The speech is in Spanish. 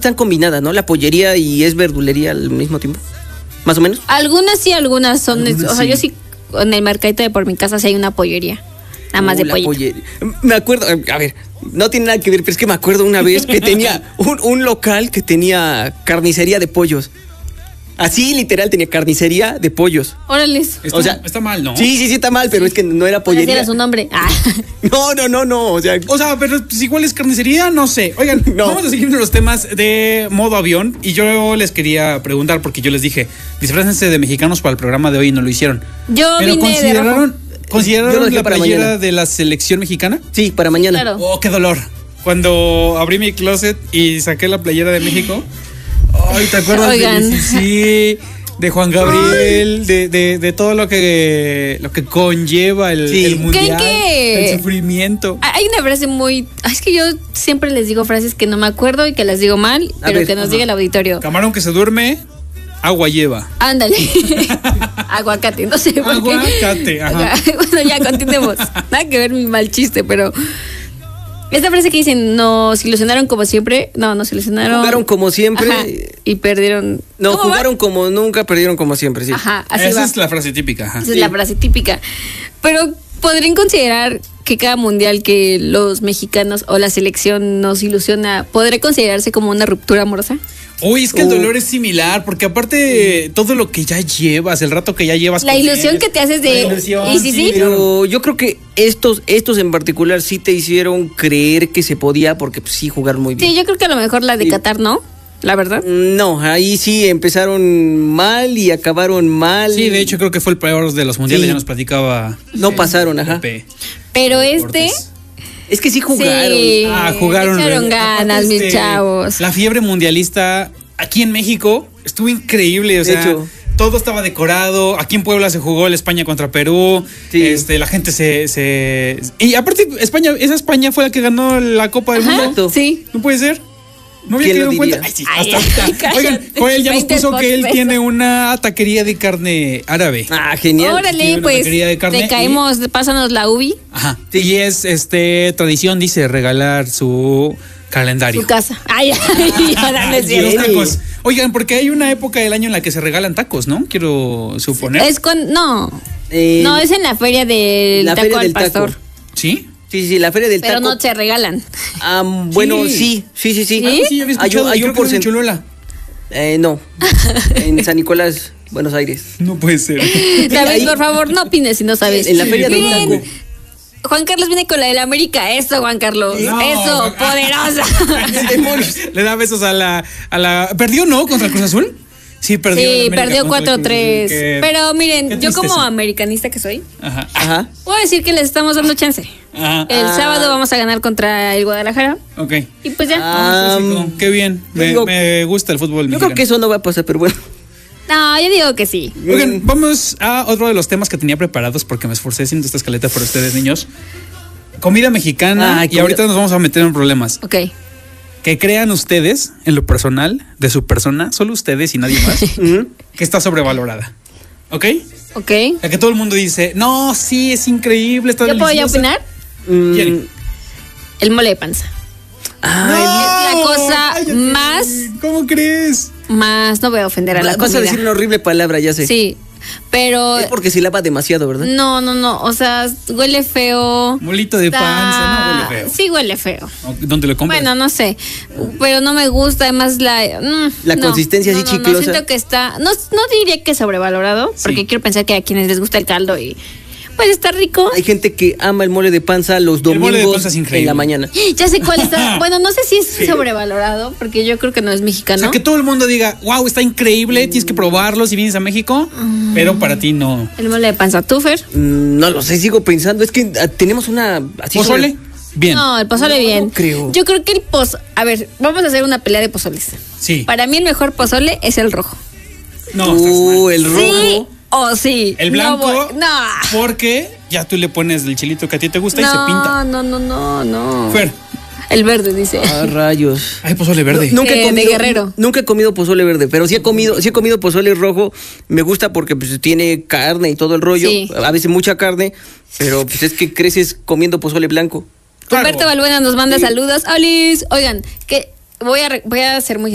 están combinadas, ¿no? La pollería y es verdulería al mismo tiempo. ¿Más o menos? Algunas sí, algunas son. Algunas o sea, sí. yo sí, en el mercadito de por mi casa sí hay una pollería. Nada más de La pollito. pollería. Me acuerdo, a ver, no tiene nada que ver, pero es que me acuerdo una vez que tenía un local que tenía carnicería de pollos. Así, literal, tenía carnicería de pollos. Órale. Está, O sea, está mal, ¿no? Sí, está mal, pero es que no era Así pollería. era su nombre. Ah. No, o sea... O sea, pero pues igual es carnicería, no sé. Oigan, No. vamos a seguir con los temas de modo avión. Y yo les quería preguntar, porque yo les dije, disfrácense de mexicanos para el programa de hoy y no lo hicieron. Yo Pero vine de rojo. Yo lo ¿consideraron dejé la para playera mañana. de la selección mexicana? Sí, para mañana. Claro. Oh, qué dolor. Cuando abrí mi closet y saqué la playera de México. Ay, ¿te acuerdas Oigan. de sí, de Juan Gabriel, de todo lo que conlleva el mundial, que el sufrimiento? Hay una frase muy... Es que yo siempre les digo frases que no me acuerdo y que las digo mal, A pero ver, que nos diga el auditorio. Camarón que se duerme, agua lleva. Ándale. Aguacate, no sé por qué. Aguacate, ajá. Bueno, ya continuemos. Nada que ver mi mal chiste, pero... Esta frase que dicen, nos ilusionaron como siempre. No, nos ilusionaron. Jugaron como siempre. Ajá, y perdieron. No, ¿Cómo va? jugaron como nunca, perdieron como siempre, sí. Ajá, así Esa va. es la frase típica. Ajá. Esa es la frase típica. Pero podrían considerar que cada mundial que los mexicanos o la selección nos ilusiona, ¿podría considerarse como una ruptura amorosa? Uy, es que el dolor es similar, porque aparte todo lo que ya llevas, el rato que ya llevas. La con ilusión él, que te haces de... la ilusión, y sí. Pero yo creo que estos en particular sí te hicieron creer que se podía porque pues, sí jugaron muy bien. Sí, yo creo que a lo mejor la de Sí. Qatar, ¿no? La verdad. No, ahí sí empezaron mal y acabaron mal. Sí, de hecho creo que fue el peor de los mundiales, Sí. ya nos platicaba. No pasaron, ajá. Pepe Pero Cortés. Es que sí jugaron. Sí, Jugaron. echaron ganas, Aparte, mis chavos. La fiebre mundialista aquí en México estuvo increíble, o De sea, hecho. todo estaba decorado. Aquí en Puebla se jugó el España contra Perú. Sí. La gente se y aparte esa España fue la que ganó la Copa del Ajá, Mundo. sí. ¿No puede ser? No había ¿Quién quedado lo en cuenta. diría? Ay, sí, Ay, hasta ahorita. cállate. Oigan, Joel ya nos 20 puso que él spots, tiene una taquería de carne árabe. Ah, genial. Órale, Tiene una pues taquería de carne te caemos, pásanos la ubi, Ajá. Y es tradición, dice, regalar su calendario. tu casa. Ay, ya dale, Y los cierto. tacos. Oigan, porque hay una época del año en la que se regalan tacos, ¿no? Quiero suponer. Es con... No, Eh, no, es en la feria del la taco feria al del taco. pastor. ¿Sí? Sí, la feria del Pero taco. no te regalan. Bueno, Sí. sí. ¿Sí? Ah, sí, ya había escuchado. Hay Creo un que es en porcentaje. Cholula. No, en San Nicolás, Buenos Aires. No puede ser. David, ahí- por favor, no opines si no sabes. En la feria del Miren, taco. Juan Carlos viene con la del América. Eso, Juan Carlos. No. Eso, poderosa. Le da besos a la. ¿Perdió, no? ¿Contra el Cruz Azul? Sí, perdió. Sí, el América perdió contra el Cruz 4-3. Azul, que- Pero qué miren, yo tristeza. como americanista que soy, Ajá. Ajá. puedo decir que les estamos dando chance. Ajá. El sábado vamos a ganar contra el Guadalajara. Ok. Y pues ya. Fantástico. Qué bien. digo- Me gusta el fútbol Yo mexicano. creo que eso no va a pasar, pero bueno. No, yo digo que sí. Oigan, vamos a otro de los temas que tenía preparados porque me esforcé haciendo esta escaleta para ustedes, niños. Comida mexicana. Ay, y comida. ahorita nos vamos a meter en problemas. Ok. Que crean ustedes, en lo personal, de su persona, solo ustedes y nadie más, que está sobrevalorada. ¿Ok? Ok. La que todo el mundo dice, no, sí, es increíble, está ¿Yo puedo ya deliciosa". opinar? ¿Quién? El mole de panza. Ay, la cosa cállate. más- ¿Cómo crees? Más, no voy a ofender a la vas comida. a decir una horrible palabra, ya sé. Sí, pero... Es porque se lava demasiado, ¿verdad? No, o sea, huele feo. Molito de Está- panza, no huele feo. Sí, huele feo. ¿Dónde lo compras? Bueno, no sé, pero no me gusta, además La no, consistencia así no, chiclosa. siento que está, no diría que sobrevalorado, porque Sí. quiero pensar que a quienes les gusta el caldo y pues está rico. Hay gente que ama el mole de panza los El mole de domingos panza es increíble. en la mañana. Ya sé cuál está, bueno, no sé si es sobrevalorado, porque yo creo que no es O mexicano. sea, que todo el mundo diga, wow, está increíble, tienes que probarlo si vienes a México, pero para ti no. El mole de panza, ¿tú, Fer? No lo sé, sigo pensando. Es que tenemos una... Así ¿Pozole? sobre- Bien. No, el pozole No, bien. no creo. Yo creo que el A ver, vamos a hacer una pelea de pozoles. Sí. Para mí el mejor pozole es el rojo. No, estás mal. el rojo. ¿Sí o sí? El blanco, No. porque ya tú le pones el chilito que a ti te gusta y se pinta. No. Fer, El verde, dice. Ah, rayos. hay pozole verde. Nunca he De comido, Guerrero. Nunca he comido pozole verde, pero sí he comido pozole rojo. Me gusta porque pues, tiene carne y todo el rollo. Sí. A veces mucha carne, pero pues es que creces comiendo pozole blanco. Claro. Humberto Balbuena nos manda saludos. ¡Olis! Oigan, que voy a ser muy